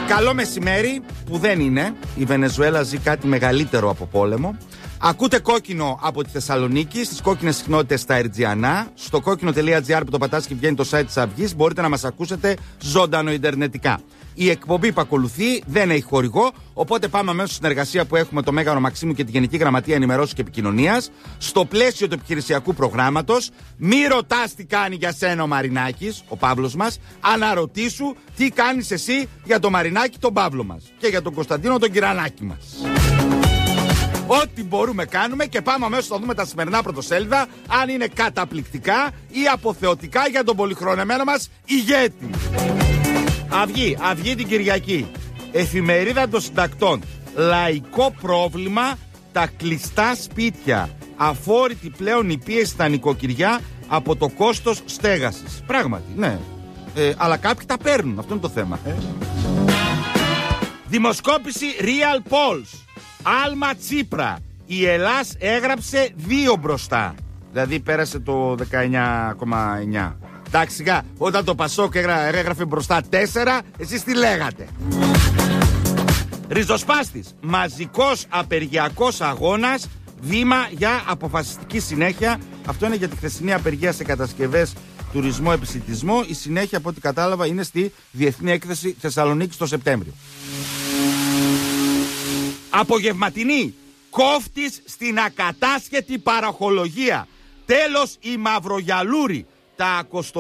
Καλό μεσημέρι, που δεν είναι. Η Βενεζουέλα ζει κάτι μεγαλύτερο από πόλεμο. Ακούτε Κόκκινο από τη Θεσσαλονίκη, στις κόκκινες συχνότητες στα Ερτζιανά. Στο κόκκινο.gr που το πατάς και βγαίνει το site της Αυγής, μπορείτε να μας ακούσετε ζωντανό ιντερνετικά. Η εκπομπή που ακολουθεί δεν έχει χορηγό, οπότε πάμε αμέσως στην συνεργασία που έχουμε το Μέγαρο Μαξίμου και τη Γενική Γραμματεία Ενημερώσεως και Επικοινωνίας. Στο πλαίσιο του επιχειρησιακού προγράμματος, μη ρωτάς τι κάνει για σένα ο Μαρινάκης, ο Παύλος μας, αναρωτήσου τι κάνεις εσύ για το Μαρινάκη, τον Παύλο μας. Και για τον Κωνσταντίνο, τον Κυρανάκη μας. Ό,τι μπορούμε κάνουμε και πάμε αμέσως να δούμε τα σημερινά πρωτοσέλιδα, αν είναι καταπληκτικά ή αποθεωτικά για τον πολυχρονεμένο μας ηγέτη. Αυγή την Κυριακή. Εφημερίδα των Συντακτών. Λαϊκό πρόβλημα, τα κλειστά σπίτια. Αφόρητη πλέον η πίεση στα νοικοκυριά από το κόστος στέγασης. Πράγματι, ναι. Αλλά κάποιοι τα παίρνουν, αυτό είναι το θέμα. Δημοσκόπηση Real Polls. Άλμα Τσίπρα. Η Ελλάς έγραψε 2 μπροστά. Δηλαδή πέρασε το 19,9. Εντάξει, σιγά, όταν το Πασόκ έγραφε μπροστά 4, εσείς τι λέγατε? Ριζοσπάστης. Μαζικός απεργιακός αγώνας. Βήμα για αποφασιστική συνέχεια. Αυτό είναι για τη χθεσινή απεργία σε κατασκευές, τουρισμό, επισιτισμό. Η συνέχεια, από ό,τι κατάλαβα, είναι στη Διεθνή Έκθεση Θεσσαλονίκης το Σεπτέμβριο. Απογευματινή. Κόφτης στην ακατάσχετη παραχολογία. Τέλος η μαυρογιαλούρη. Τα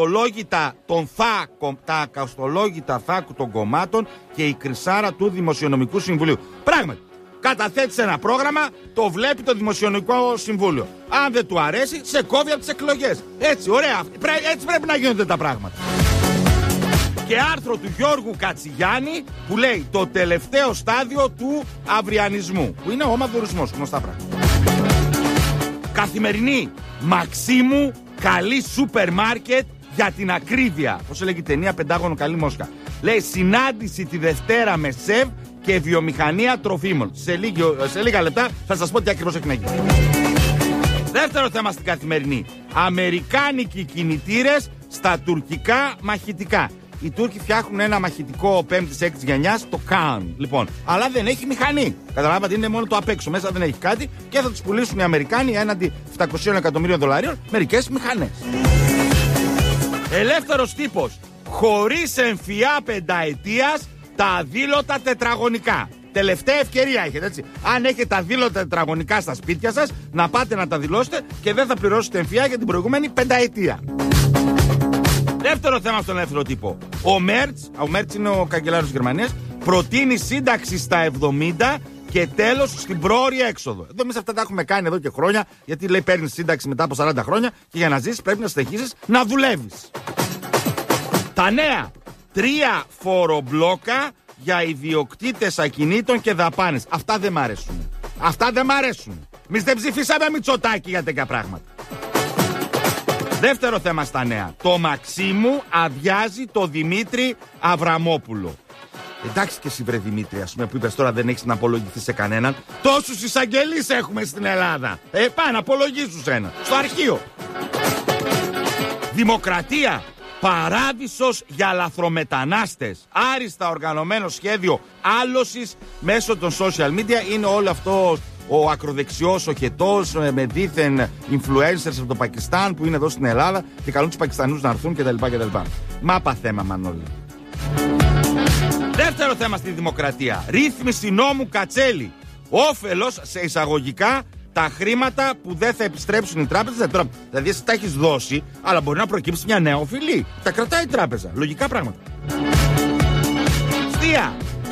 ακοστολόγητα θάκου των κομμάτων και η κρυσάρα του Δημοσιονομικού Συμβουλίου. Πράγματι, καταθέτει ένα πρόγραμμα, το βλέπει το Δημοσιονομικό Συμβούλιο. Αν δεν του αρέσει, σε κόβει από τις εκλογές. Έτσι, ωραία, έτσι πρέπει να γίνονται τα πράγματα. Και άρθρο του Γιώργου Κατσιγιάννη που λέει το τελευταίο στάδιο του αυριανισμού, που είναι ο μαυρουρισμός, γνωστά πράγματα. Καθημερινή. Μαξίμου, καλή σούπερ μάρκετ για την ακρίβεια. Πώς έλεγε η ταινία Πεντάγωνο καλή μόσχα. Λέει συνάντηση τη Δευτέρα με ΣΕΒ και βιομηχανία τροφίμων. Σε λίγα λεπτά θα σας πω τι ακριβώς έχει να γίνει. Δεύτερο θέμα στην Καθημερινή. Αμερικάνικοι κινητήρες στα τουρκικά μαχητικά. Οι Τούρκοι φτιάχνουν ένα μαχητικό 5ης-6ης γενιάς, το Καν. Λοιπόν, αλλά δεν έχει μηχανή. Καταλάβατε, είναι μόνο το απ' έξω. Μέσα δεν έχει κάτι και θα τους πουλήσουν οι Αμερικάνοι έναντι 700 εκατομμυρίων δολαρίων μερικές μηχανές. Ελεύθερος τύπος. Χωρίς εμφυά πενταετίας τα αδήλωτα τετραγωνικά. Τελευταία ευκαιρία έχετε, έτσι. Αν έχετε αδήλωτα τετραγωνικά στα σπίτια σας, να πάτε να τα δηλώσετε και δεν θα πληρώσετε εμφυά για την προηγούμενη πενταετία. Δεύτερο θέμα στον ελεύθερο τύπο. Ο Μέρτς είναι ο καγκελάριος της Γερμανίας, προτείνει σύνταξη στα 70 και τέλος στην πρόωρη έξοδο. Εδώ εμείς αυτά τα έχουμε κάνει εδώ και χρόνια, γιατί λέει παίρνεις σύνταξη μετά από 40 χρόνια και για να ζήσεις πρέπει να συνεχίσεις να δουλεύεις. Τα νέα. 3 φορομπλόκα για ιδιοκτήτες ακινήτων και δαπάνες. Αυτά δεν μ' αρέσουν. Εμείς δεν ψηφίσαμε Μητσοτάκη για τέτοια πράγματα. Δεύτερο θέμα στα νέα. Το Μαξίμου αδειάζει το Δημήτρη Αβραμόπουλο. Εντάξει και εσύ βρε Δημήτρη, ας πούμε, που είπες τώρα δεν έχεις να απολογηθεί σε κανέναν. Τόσους εισαγγελείς έχουμε στην Ελλάδα. Πάνε να απολογήσουν σε έναν. Στο αρχείο. Δημοκρατία. Παράδεισος για λαθρομετανάστες. Άριστα οργανωμένο σχέδιο άλωσης μέσω των social media. Είναι όλο αυτό ο ακροδεξιός, ο χετός, με δίθεν influencers από το Πακιστάν που είναι εδώ στην Ελλάδα και καλούν τους Πακιστανούς να έρθουν κτλ. Μάπα θέμα, Μανώλη. Δεύτερο θέμα στη δημοκρατία. Ρύθμιση νόμου Κατσέλη. Όφελος σε εισαγωγικά τα χρήματα που δεν θα επιστρέψουν οι τράπεζες. Δηλαδή εσύ τα έχεις δώσει, αλλά μπορεί να προκύψει μια νέα οφειλή. Τα κρατάει η τράπεζα. Λογικά πράγματα. Στία.